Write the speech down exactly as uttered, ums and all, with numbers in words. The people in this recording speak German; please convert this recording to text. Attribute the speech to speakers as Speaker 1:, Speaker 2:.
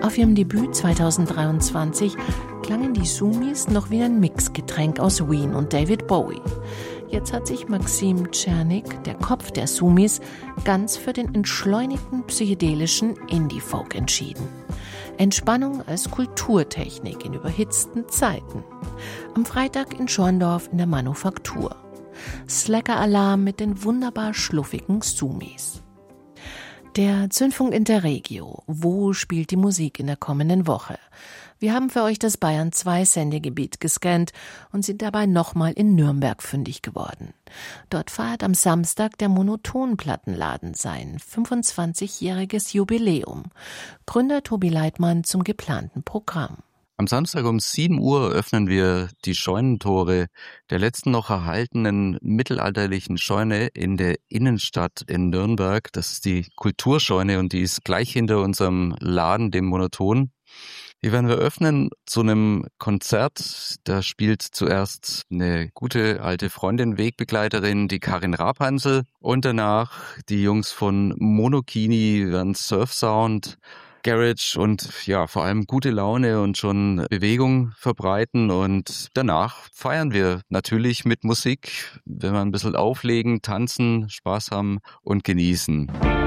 Speaker 1: Auf ihrem Debüt zweitausenddreiundzwanzig klangen die Sumis noch wie ein Mixgetränk aus Ween und David Bowie. Jetzt hat sich Maxim Czernik, der Kopf der Sumis, ganz für den entschleunigten psychedelischen Indie-Folk entschieden. Entspannung als Kulturtechnik in überhitzten Zeiten. Am Freitag in Schorndorf in der Manufaktur. Slacker-Alarm mit den wunderbar schluffigen Sumis. Der Zündfunk Interregio. Wo spielt die Musik in der kommenden Woche? Wir haben für euch das Bayern zwei Sendegebiet gescannt und sind dabei nochmal in Nürnberg fündig geworden. Dort feiert am Samstag der Monoton-Plattenladen sein fünfundzwanzigjähriges Jubiläum. Gründer Tobi Leitmann zum geplanten Programm.
Speaker 2: Am Samstag um sieben Uhr öffnen wir die Scheunentore der letzten noch erhaltenen mittelalterlichen Scheune in der Innenstadt in Nürnberg. Das ist die Kulturscheune und die ist gleich hinter unserem Laden, dem Monoton. Die werden wir öffnen zu einem Konzert. Da spielt zuerst eine gute alte Freundin, Wegbegleiterin, die Karin Rabhansel. Und danach die Jungs von Monokini werden Surfsound, Garage und ja, vor allem gute Laune und schon Bewegung verbreiten. Und danach feiern wir natürlich mit Musik, wenn wir ein bisschen auflegen, tanzen, Spaß haben und genießen.